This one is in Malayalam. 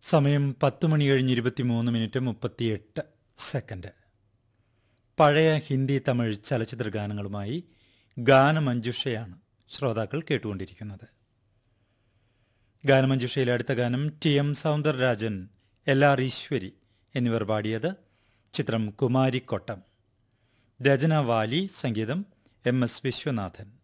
സമയം 10 മണി കഴിഞ്ഞ് 23 മിനിറ്റ് 38 സെക്കൻഡ്. പഴയ ഹിന്ദി തമിഴ് ചലച്ചിത്ര ഗാനങ്ങളുമായി ഗാനമഞ്ജുഷയാണ് ശ്രോതാക്കൾ കേട്ടുകൊണ്ടിരിക്കുന്നത്. ഗാനമഞ്ജുഷയിലെ അടുത്ത ഗാനം TM സൗന്ദരരാജൻ, LR ഈശ്വരി എന്നിവർ പാടിയത്. ചിത്രം കുമാരിക്കൊട്ടം. രചന വാലി, സംഗീതം MS വിശ്വനാഥൻ.